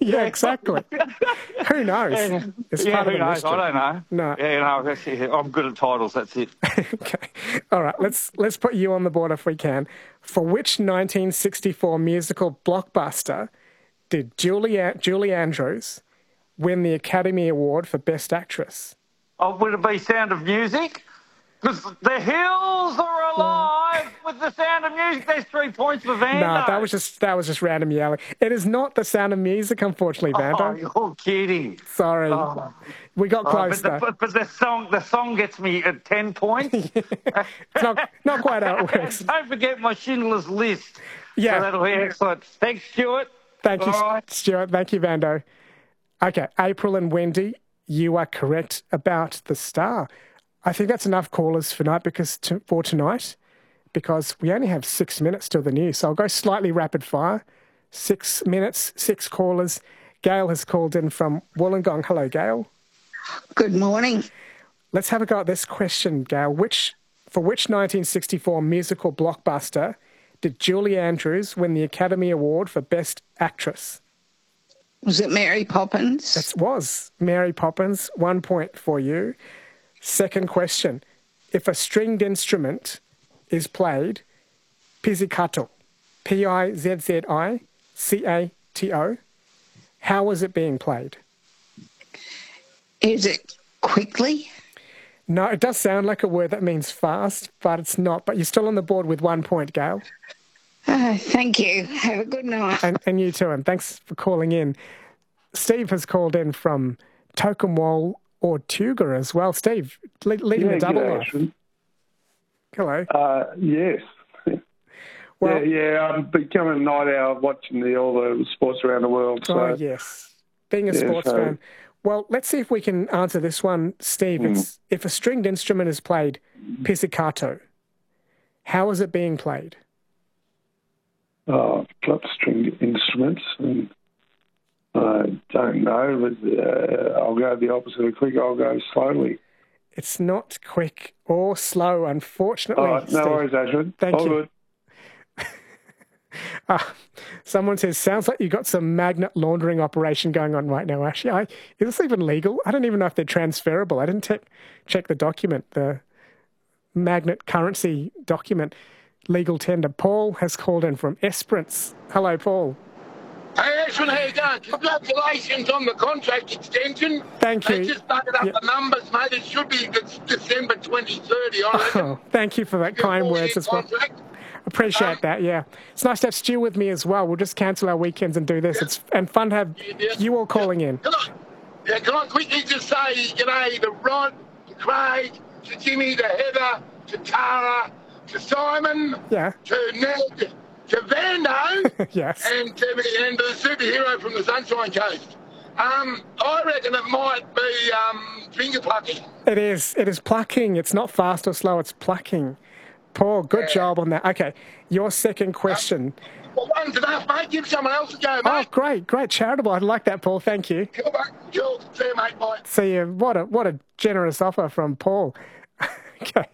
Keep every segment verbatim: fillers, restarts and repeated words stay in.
yeah, exactly. Who knows? Yeah, It's yeah part of who the knows? mystery. I don't know. No. Yeah, no, that's it. I'm good at titles, that's it. Okay. All right, let's let's put you on the board if we can. For which nineteen sixty-four musical blockbuster did Julie, Julie Andrews win the Academy Award for Best Actress? Oh, would it be Sound of Music? Because the hills are alive with the Sound of Music. There's three points for Vando. No, that was just that was just random yelling. It is not the Sound of Music, unfortunately, Vando. Oh, you're kidding. Sorry. Oh. We got close, oh, but, the, though. but, but the song the song gets me at ten points. It's not, not quite how it works. Don't forget my Schindler's List. Yeah. So that'll be excellent. Thanks, Stuart. Thank you, All right. Stuart. Thank you, Vando. Okay, April and Wendy, you are correct about the star. I think that's enough callers for night because to, for tonight, because we only have six minutes till the news. So I'll go slightly rapid fire. Six minutes, six callers. Gail has called in from Wollongong. Hello, Gail. Good morning. Let's have a go at this question, Gail. Which for which nineteen sixty-four musical blockbuster did Julie Andrews win the Academy Award for Best Actress? Was it Mary Poppins? It was Mary Poppins. One point for you. Second question. If a stringed instrument is played, pizzicato, P I Z Z I C A T O, how is it being played? Is it quickly? No, it does sound like a word that means fast, but it's not. But you're still on the board with one point, Gail. Uh, thank you. Have a good night. And, and you too, and thanks for calling in. Steve has called in from Tokemwal or Tuga as well. Steve, le- leading yeah, the double g'day, life. Ashwin. Hello. Uh, yes. Well, yeah, yeah, I'm becoming a night owl watching the, all the sports around the world. So. Oh, yes. Being a yeah, sports so, fan. Well, let's see if we can answer this one, Steve. Mm. It's if a stringed instrument is played, pizzicato, how is it being played? Oh, I've got stringed instruments, and I don't know, but uh, I'll go the opposite of quick. I'll go slowly. It's not quick or slow, unfortunately. Oh, no Steve. worries, Ashwin. Thank All you. good. Uh, someone says, sounds like you've got some magnet laundering operation going on right now, Ashley. I, is this even legal? I don't even know if they're transferable. I didn't check check the document, the magnet currency document, legal tender. Paul has called in from Esperance. Hello, Paul. Hey, Ashwin, how you going? Congratulations on the contract extension. Thank you. They just started up Yep. the numbers, mate. It should be December twenty thirty, I reckon. Oh, thank you for that kind words as well. Contract. Appreciate Um, that, yeah. It's nice to have Stu with me as well. We'll just cancel our weekends and do this. It's and fun to have Yeah, yeah. you all calling in. Can I, yeah, can I quickly just say, g'day to Rod, to Craig, to Jimmy, to Heather, to Tara, to Simon, Yeah. to Ned, to Vando, Yes. and to, and to the superhero from the Sunshine Coast. Um, I reckon it might be um, finger plucking. It is. It is plucking. It's not fast or slow. It's plucking. Paul, good Yeah. job on that. Okay, your second question. Well, one's enough, mate. Give someone else a go, Oh, mate. great, great, charitable. I like that, Paul. Thank you. Cool, mate. Cool. See you, mate. Bye. See you. What a what a generous offer from Paul. Okay,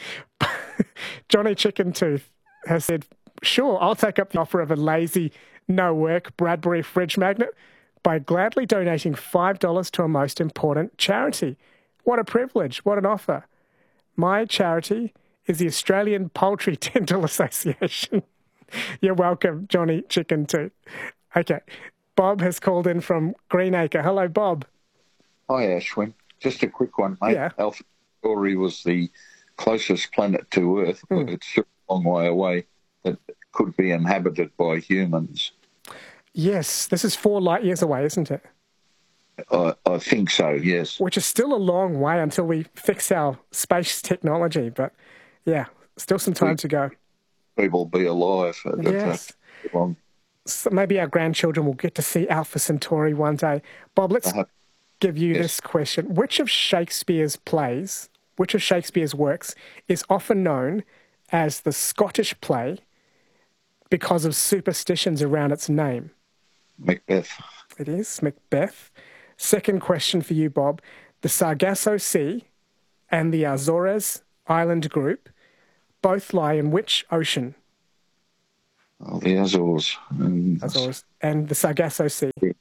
Johnny Chicken Tooth has said, "Sure, I'll take up the offer of a lazy, no work Bradbury fridge magnet by gladly donating five dollars to a most important charity. What a privilege! What an offer! My charity is the Australian Poultry Dental Association." You're welcome, Johnny Chicken Tooth. Okay, Bob has called in from Greenacre. Hello, Bob. Hi, Ashwin. Just a quick one, mate. Yeah. Alpha Centauri was the closest planet to Earth, but Mm. it's still a long way away that could be inhabited by humans. Yes, this is four light years away, isn't it? I, I think so, yes. Which is still a long way until we fix our space technology. But yeah, still some time to go. People be alive at that Yes. long. So maybe our grandchildren will get to see Alpha Centauri one day. Bob, let's Uh, give you yes. this question. Which of Shakespeare's plays, which of Shakespeare's works is often known as the Scottish play because of superstitions around its name? Macbeth. It is Macbeth. Second question for you, Bob. The Sargasso Sea and the Azores Island Group both lie in which ocean? Oh, the Azores. Um, Azores and the Sargasso Sea.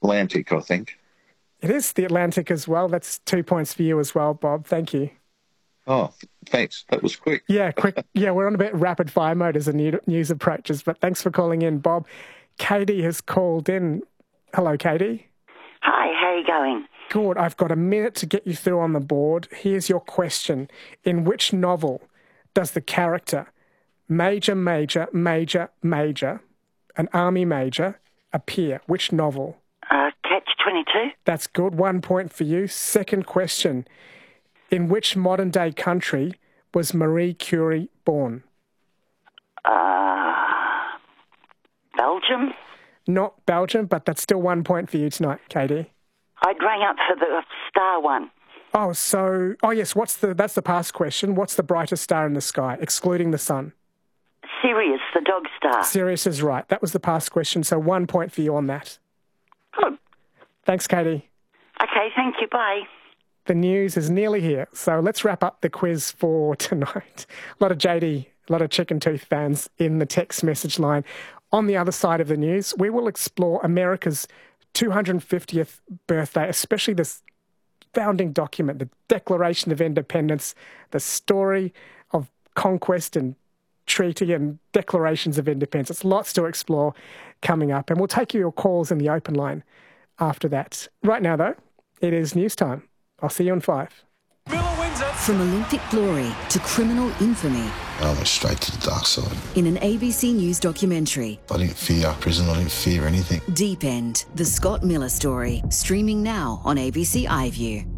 Atlantic, I think. It is the Atlantic as well. That's two points for you as well, Bob. Thank you. Oh, thanks. That was quick. Yeah, quick. Yeah, we're on a bit rapid fire mode as the new- news approaches, but thanks for calling in, Bob. Katie has called in. Hello, Katie. Hi, how are you going? Good. I've got a minute to get you through on the board. Here's your question. In which novel does the character Major, Major, Major, Major, an army major, appear? Which novel? Uh, Catch twenty-two. That's good. One point for you. Second question. In which modern-day country was Marie Curie born? Uh, Belgium. Not Belgium, but that's still one point for you tonight, Katie. I'd rang up for the star one. Oh, so... Oh, yes, what's the... That's the past question. What's the brightest star in the sky, excluding the sun? Sirius, the dog star. Sirius is right. That was the past question, so one point for you on that. Good. Thanks, Katie. Okay, thank you. Bye. The news is nearly here, so let's wrap up the quiz for tonight. A lot of J D, a lot of Chicken Tooth fans in the text message line. On the other side of the news, we will explore America's two hundred fiftieth birthday, especially this founding document, the Declaration of Independence, the story of conquest and treaty and declarations of independence. It's lots to explore coming up, and we'll take your calls in the open line after that. Right now, though, it is news time. I'll see you in five. From Olympic glory to criminal infamy. I went straight to the dark side. In an A B C News documentary. I didn't fear prison, I didn't fear anything. Deep End, the Scott Miller story. Streaming now on A B C iView.